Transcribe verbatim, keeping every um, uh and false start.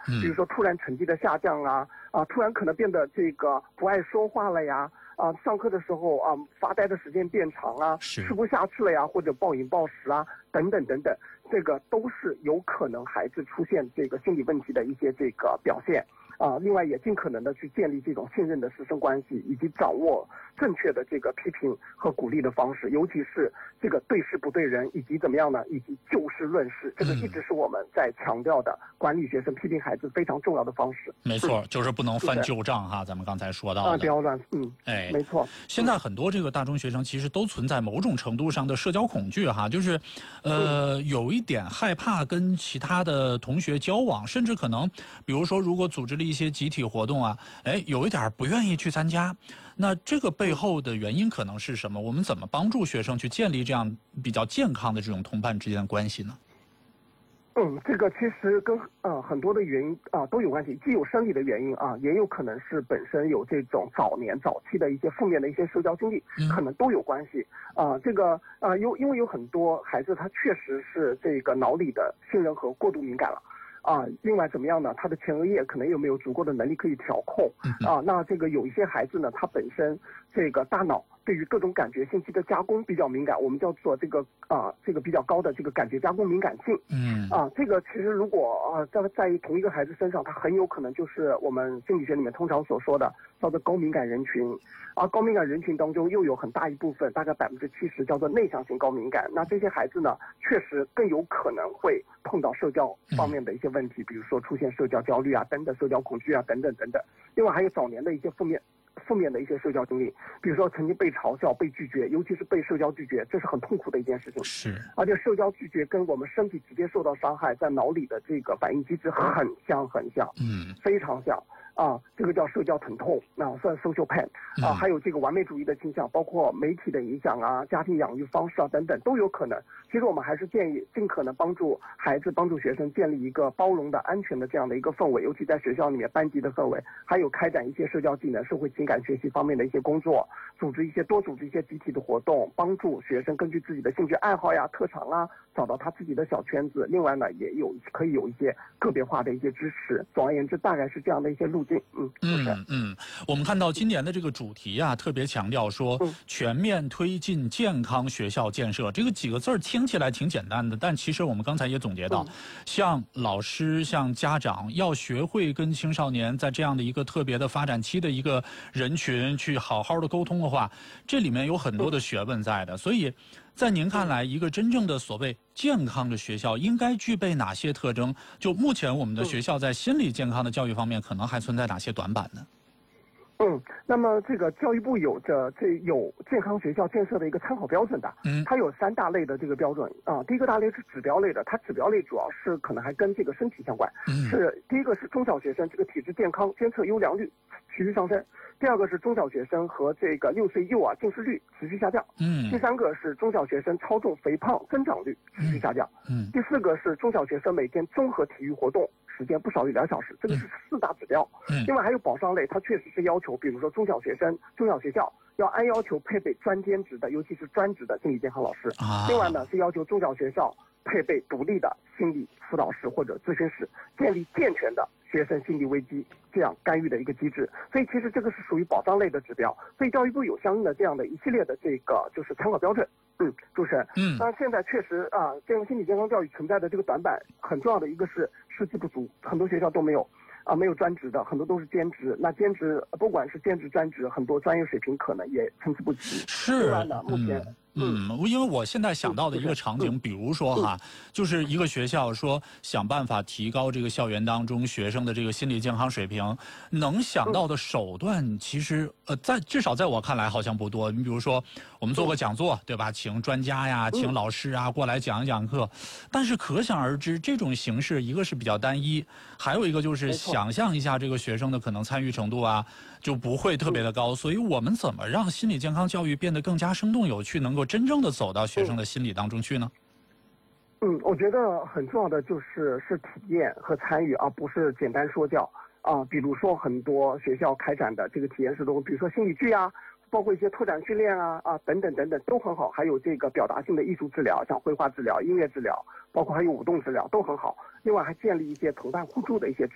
嗯、 比如说突然成绩的下降啊，啊，突然可能变得这个不爱说话了呀，啊，上课的时候啊发呆的时间变长啊，吃不下去了呀，或者暴饮暴食啊，等等等等，这个都是有可能孩子出现这个心理问题的一些这个表现。啊，另外也尽可能的去建立这种信任的师生关系，以及掌握正确的这个批评和鼓励的方式，尤其是这个对事不对人，以及怎么样呢？以及就事论事，这个一直是我们在强调的管理学生、批评孩子非常重要的方式。 没错，就是不能翻旧账哈。咱们刚才说到的， 啊，不要乱，嗯， 哎， 没错。 现在很多这个大中学生其实都存在某种程度上的社交恐惧哈，就是，呃，有一点害怕跟其他的同学交往，甚至可能，比如说如果组织了一些集体活动啊，哎，有一点不愿意去参加。那这个背后的原因可能是什么？我们怎么帮助学生去建立这样比较健康的这种同伴之间的关系呢？ 嗯，这个其实跟呃很多的原因啊、呃、都有关系，既有生理的原因啊，也有可能是本身有这种早年早期的一些负面的一些社交经历， 嗯、 可能都有关系啊、呃。这个啊，有、呃、因为有很多孩子他确实是这个脑里的杏仁核过度敏感了。啊，另外怎么样呢？他的前额叶可能又没有足够的能力可以调控啊。那这个有一些孩子呢，他本身这个大脑对于各种感觉信息的加工比较敏感，我们叫做这个啊这个比较高的这个感觉加工敏感性。 嗯啊，这个其实如果啊在在同一个孩子身上，他很有可能就是我们心理学里面通常所说的叫做高敏感人群。而高敏感人群当中又有很大一部分，大概百分之七十叫做内向型高敏感。那这些孩子呢，确实更有可能会碰到社交方面的一些问题，比如说出现社交焦虑啊、等等、社交恐惧啊等等等等。另外还有早年的一些负面。负面的一些社交经历，比如说曾经被嘲笑、被拒绝，尤其是被社交拒绝，这是很痛苦的一件事情。 是， 而且社交拒绝跟我们身体直接受到伤害，在脑里的这个反应机制很像很像， 嗯， 非常像。啊，这个叫社交疼痛，那算 social pain 啊，还有这个完美主义的倾向，包括媒体的影响啊、家庭养育方式啊等等都有可能。其实我们还是建议尽可能帮助孩子、帮助学生建立一个包容的、安全的这样的一个氛围，尤其在学校里面班级的氛围，还有开展一些社交技能、社会情感学习方面的一些工作，组织一些多组织一些集体的活动，帮助学生根据自己的兴趣爱好呀、特长啊，找到他自己的小圈子。另外呢，也有可以有一些个别化的一些支持。总而言之，大概是这样的一些路径。嗯嗯嗯，我们看到今年的这个主题啊，特别强调说全面推进健康学校建设。这个几个字儿听起来挺简单的，但其实我们刚才也总结到，像老师、像家长要学会跟青少年在这样的一个特别的发展期的一个人群去好好的沟通的话，这里面有很多的学问在的。所以，在您看来，一个真正的所谓健康的学校应该具备哪些特征？就目前我们的学校在心理健康的教育方面，可能还存在哪些短板呢？ 嗯，那么这个教育部有着这有健康学校建设的一个参考标准的， 嗯， 它有三大类的这个标准啊。第一个大类是指标类的，它指标类主要是可能还跟这个身体相关， 嗯， 是第一个是中小学生这个体质健康监测优良率持续上升，第二个是中小学生和这个六岁幼儿近视率持续下降， 嗯， 第三个是中小学生超重肥胖增长率持续下降， 嗯， 第四个是中小学生每天综合体育活动时间不少于两小时，这个是四大指标。 嗯， 另外还有保障类，它确实是要求，比如说中小学生、中小学校要按要求配备专兼职的，尤其是专职的心理健康老师。 啊， 另外呢是要求中小学校配备独立的心理辅导室或者咨询室，建立健全的学生心理危机这样干预的一个机制。所以其实这个是属于保障类的指标，所以教育部有相应的这样的一系列的这个就是参考标准。嗯，主持人， 嗯， 那现在确实啊，这种心理健康教育存在的这个短板，很重要的一个是师资不足，很多学校都没有啊，没有专职的，很多都是兼职。那兼职不管是兼职、专职，很多专业水平可能也参差不齐。 是， 另外呢，目前。 嗯嗯，因为我现在想到的一个场景，比如说哈，就是一个学校说想办法提高这个校园当中学生的这个心理健康水平，能想到的手段其实呃，在至少在我看来好像不多。你比如说，我们做个讲座，对吧？请专家呀，请老师啊过来讲一讲课，但是可想而知，这种形式一个是比较单一，还有一个就是想象一下这个学生的可能参与程度啊，就不会特别的高。所以我们怎么让心理健康教育变得更加生动有趣，能够真正的走到学生的心理当中去呢？ 嗯，我觉得很重要的就是是体验和参与，而不是简单说教啊。比如说很多学校开展的这个体验式的，比如说心理剧啊，包括一些拓展训练啊啊等等等等都很好。还有这个表达性的艺术治疗，像绘画治疗、音乐治疗，包括还有舞动治疗都很好。另外还建立一些同伴互助的一些